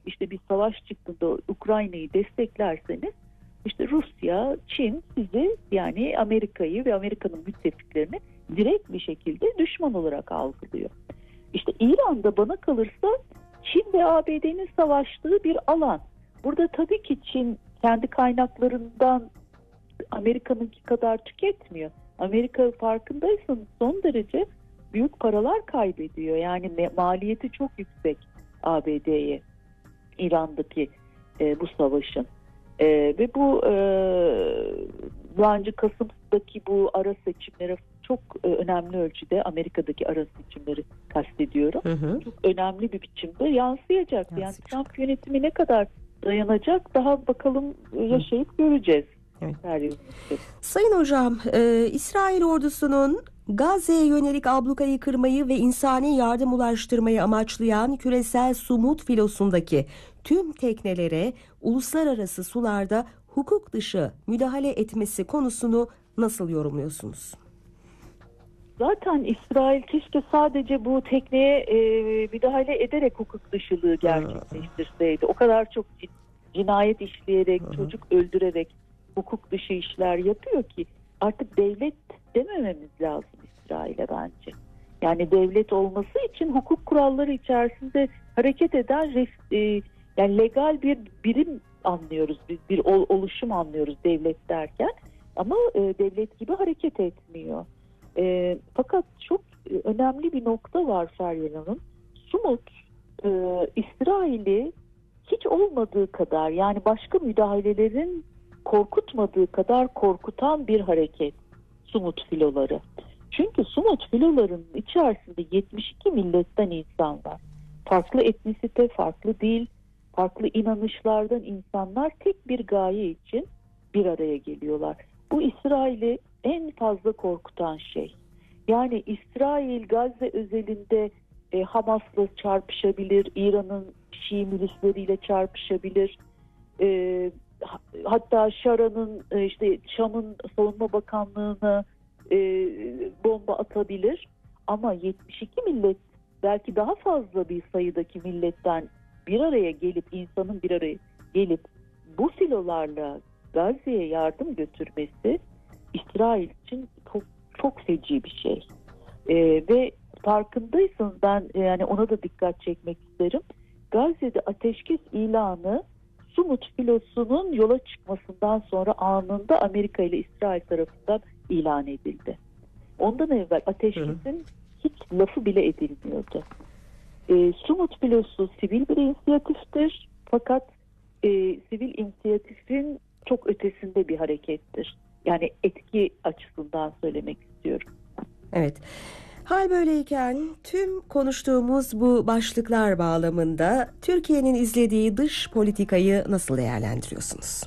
işte bir savaş çıktığında Ukrayna'yı desteklerseniz işte Rusya, Çin sizi, yani Amerika'yı ve Amerika'nın müttefiklerini direkt bir şekilde düşman olarak algılıyor. İşte İran'da bana kalırsa Çin ve ABD'nin savaştığı bir alan. Burada tabii ki Çin kendi kaynaklarından Amerika'nınki kadar tüketmiyor. Amerika, farkındaysanız, son derece büyük paralar kaybediyor. Yani maliyeti çok yüksek ABD'ye, İran'daki bu savaşın. Ve bu bence Kasım'daki bu ara seçimlere çok önemli ölçüde, Amerika'daki ara seçimleri kastediyorum. Hı hı. Çok önemli bir biçimde yansıyacak. Yani Trump yönetimi ne kadar dayanacak, daha bakalım yaşayıp göreceğiz. Evet. Evet. Sayın Hocam, İsrail ordusunun Gazze'ye yönelik ablukayı kırmayı ve insani yardım ulaştırmayı amaçlayan küresel Sumut filosundaki tüm teknelere uluslararası sularda hukuk dışı müdahale etmesi konusunu nasıl yorumluyorsunuz? Zaten İsrail keşke sadece bu tekneye müdahale ederek hukuk dışılığı gerçekleştirseydi. O kadar çok cinayet işleyerek, çocuk öldürerek hukuk dışı işler yapıyor ki artık devlet demememiz lazım İsrail'e bence. Yani devlet olması için hukuk kuralları içerisinde hareket eden yani legal bir birim anlıyoruz, bir oluşum anlıyoruz devlet derken, ama devlet gibi hareket etmiyor. Fakat çok önemli bir nokta var Feryal Hanım. Sumut İsrail'i hiç olmadığı kadar, yani başka müdahalelerin korkutmadığı kadar korkutan bir hareket Sumut filoları. Çünkü Sumut filolarının içerisinde 72 milletten insan var. Farklı etnisite, farklı dil, farklı inanışlardan insanlar tek bir gaye için bir araya geliyorlar. Bu İsrail'i en fazla korkutan şey. Yani İsrail Gazze özelinde Hamas'la çarpışabilir, İran'ın Şii milisleriyle çarpışabilir. Hatta Şara'nın, işte Şam'ın savunma bakanlığına bomba atabilir. Ama 72 millet, belki daha fazla bir sayıdaki milletten bir araya gelip, insanın bir araya gelip bu filolarla Gazze'ye yardım götürmesi İsrail için çok, çok feci bir şey. Ve farkındaysanız, ben yani ona da dikkat çekmek isterim. Gazze'de ateşkes ilanı Sumut filosunun yola çıkmasından sonra anında Amerika ile İsrail tarafından ilan edildi. Ondan evvel ateşkesin hiç lafı bile edilmiyordu. Sumut filosu sivil bir inisiyatiftir. Fakat sivil inisiyatifin çok ötesinde bir harekettir. Yani etki açısından söylemek istiyorum. Evet. Hal böyleyken tüm konuştuğumuz bu başlıklar bağlamında Türkiye'nin izlediği dış politikayı nasıl değerlendiriyorsunuz?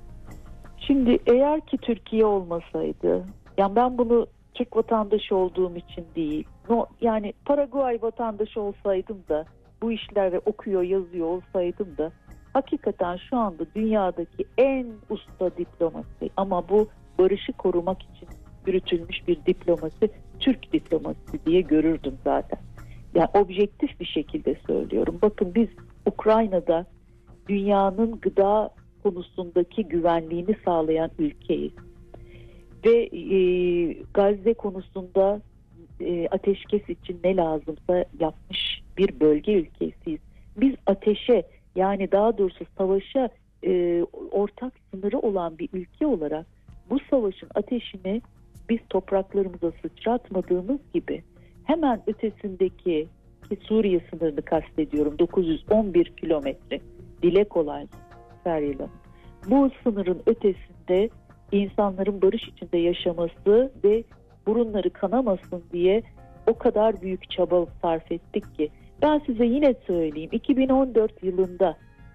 Şimdi eğer ki Türkiye olmasaydı, yani ben bunu Türk vatandaşı olduğum için değil, yani Paraguay vatandaşı olsaydım da bu işleri okuyor, yazıyor olsaydım da hakikaten şu anda dünyadaki en usta diplomasi, ama bu barışı korumak için yürütülmüş bir diplomasi, Türk diplomasisi diye görürdüm zaten. Yani objektif bir şekilde söylüyorum. Bakın, biz Ukrayna'da dünyanın gıda konusundaki güvenliğini sağlayan ülkeyiz. Ve Gazze konusunda ateşkes için ne lazımsa yapmış bir bölge ülkesiyiz. Biz ateşe, yani daha doğrusu savaşa ortak sınırı olan bir ülke olarak bu savaşın ateşini biz topraklarımıza sıçratmadığımız gibi hemen ötesindeki, ki Suriye sınırını kastediyorum, 911 kilometre, dile kolay Feryal Hanım. Bu sınırın ötesinde insanların barış içinde yaşaması ve burunları kanamasın diye o kadar büyük çaba sarf ettik ki. Ben size yine söyleyeyim, 2014 yılında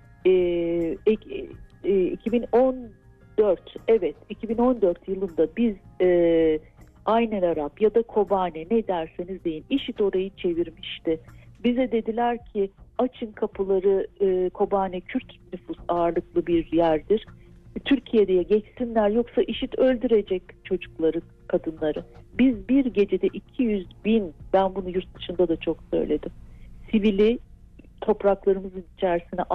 2014 yılında biz Aynel Arap ya da Kobane, ne derseniz deyin, IŞİD orayı çevirmişti. Bize dediler ki açın kapıları, Kobane Kürt nüfus ağırlıklı bir yerdir. Türkiye'ye geçsinler, yoksa IŞİD öldürecek çocukları, kadınları. Biz bir gecede 200 bin, ben bunu yurt dışında da çok söyledim, sivili topraklarımızın içerisine